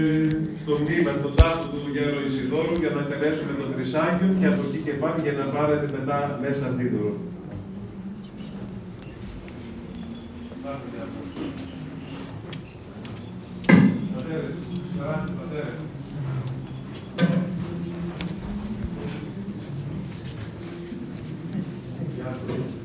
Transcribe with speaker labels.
Speaker 1: στο μνήμα, στον τάφο του Γέρου Ισιδώρου για να τελέσουμε το Τρισάγιο και από εκεί και πάμε για να πάρετε μετά μέσα αντίδωρο. Πατέρες, σαράστε πατέρες. Γεια σας.